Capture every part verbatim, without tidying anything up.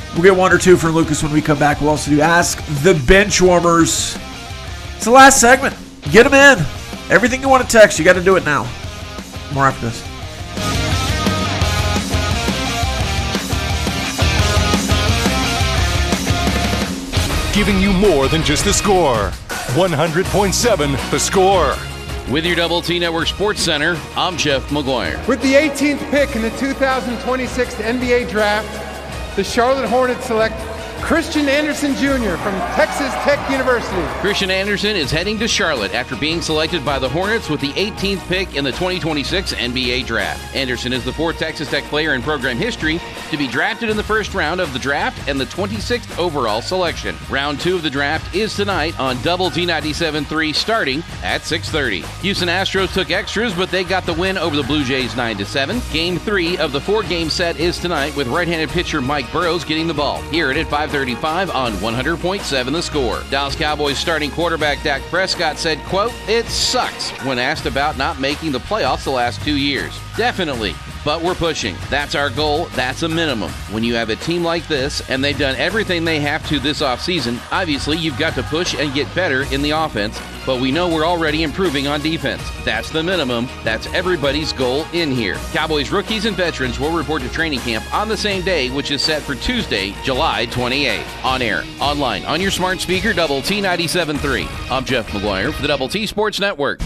We'll get one or two from Lucas when we come back. We'll also do Ask the Benchwarmers. It's the last segment. Get them in. Everything you want to text, you got to do it now. More after this. Giving you more than just the score. one hundred point seven The Score. With your Double T Network Sports Center, I'm Jeff McGuire. With the eighteenth pick in the two thousand twenty-six N B A Draft, the Charlotte Hornets select Christian Anderson Junior from Texas Tech University. Christian Anderson is heading to Charlotte after being selected by the Hornets with the eighteenth pick in the twenty twenty-six N B A Draft. Anderson is the fourth Texas Tech player in program history to be drafted in the first round of the draft and the twenty-sixth overall selection. Round two of the draft is tonight on Double T ninety-seven point three starting at six thirty. Houston Astros took extras, but they got the win over the Blue Jays nine to seven. Game three of the four-game set is tonight with right-handed pitcher Mike Burrows getting the ball. Hear it at five thirty-five on one hundred point seven The Score. Dallas Cowboys starting quarterback Dak Prescott said, quote, "It sucks," when asked about not making the playoffs the last two years. Definitely. But we're pushing. That's our goal. That's a minimum. When you have a team like this, and they've done everything they have to this offseason, obviously you've got to push and get better in the offense, but we know we're already improving on defense. That's the minimum. That's everybody's goal in here. Cowboys rookies and veterans will report to training camp on the same day, which is set for Tuesday, July twenty-eighth. On air, online, on your smart speaker, Double T ninety-seven point three. I'm Jeff McGuire for the Double T Sports Network.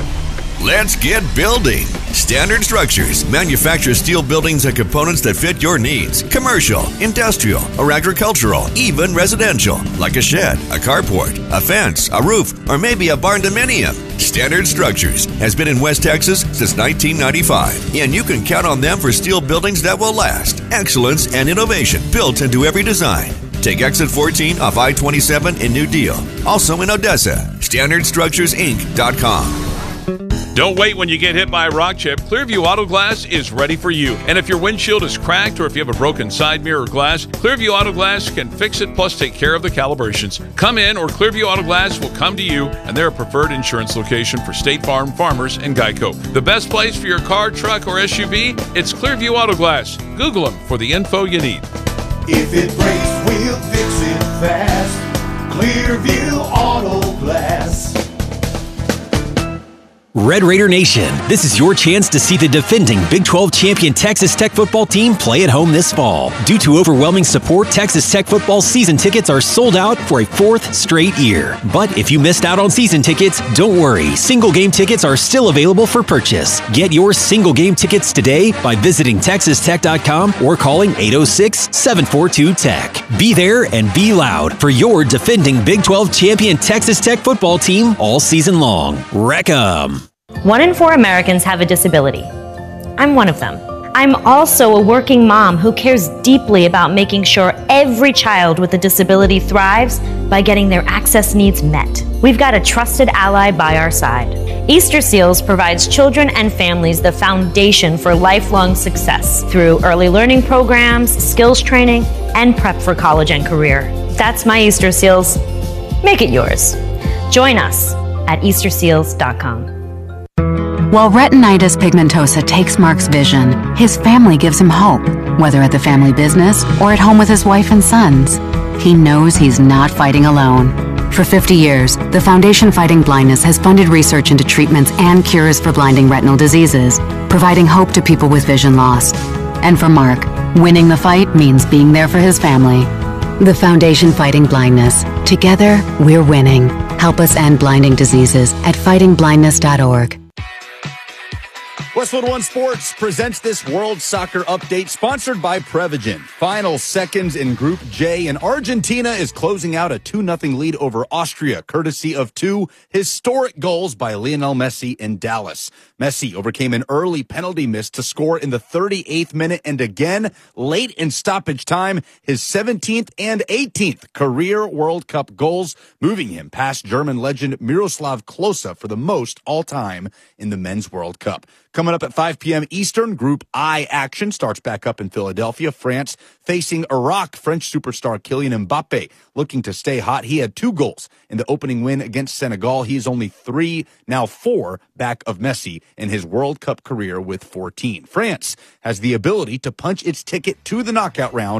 Let's get building. Standard Structures manufactures steel buildings and components that fit your needs. Commercial, industrial, or agricultural, even residential, like a shed, a carport, a fence, a roof, or maybe a barn dominium. Standard Structures has been in West Texas since nineteen ninety-five, and you can count on them for steel buildings that will last. Excellence and innovation built into every design. Take exit fourteen off I twenty-seven in New Deal. Also in Odessa. Standard Structures Inc dot com. Don't wait when you get hit by a rock chip. Clearview Auto Glass is ready for you. And if your windshield is cracked or if you have a broken side mirror glass, Clearview Auto Glass can fix it plus take care of the calibrations. Come in or Clearview Auto Glass will come to you, and they're a preferred insurance location for State Farm, Farmers, and Geico. The best place for your car, truck, or S U V? It's Clearview Auto Glass. Google them for the info you need. If it breaks, we'll fix it fast. Clearview Auto Glass. Red Raider Nation, this is your chance to see the defending Big twelve champion Texas Tech football team play at home this fall. Due to overwhelming support, Texas Tech football season tickets are sold out for a fourth straight year. But if you missed out on season tickets, don't worry. Single game tickets are still available for purchase. Get your single game tickets today by visiting texas tech dot com or calling eight oh six, seven four two, T E C. Be there and be loud for your defending Big twelve champion Texas Tech football team all season long. Wreck 'em. One in four Americans have a disability. I'm one of them. I'm also a working mom who cares deeply about making sure every child with a disability thrives by getting their access needs met. We've got a trusted ally by our side. Easter Seals provides children and families the foundation for lifelong success through early learning programs, skills training, and prep for college and career. That's my Easter Seals. Make it yours. Join us at easter seals dot com. While retinitis pigmentosa takes Mark's vision, his family gives him hope, whether at the family business or at home with his wife and sons. He knows he's not fighting alone. For fifty years, the Foundation Fighting Blindness has funded research into treatments and cures for blinding retinal diseases, providing hope to people with vision loss. And for Mark, winning the fight means being there for his family. The Foundation Fighting Blindness. Together, we're winning. Help us end blinding diseases at fighting blindness dot org. Westwood One Sports presents this World Soccer Update sponsored by Prevagen. Final seconds in Group J, and Argentina is closing out a two nothing lead over Austria, courtesy of two historic goals by Lionel Messi in Dallas. Messi overcame an early penalty miss to score in the thirty-eighth minute, and again, late in stoppage time, his seventeenth and eighteenth career World Cup goals, moving him past German legend Miroslav Klose for the most all-time in the Men's World Cup. Coming up at five p.m. Eastern, Group I action starts back up in Philadelphia. France facing Iraq. French superstar Kylian Mbappe looking to stay hot. He had two goals in the opening win against Senegal. He is only three, now four, back of Messi in his World Cup career with fourteen. France has the ability to punch its ticket to the knockout round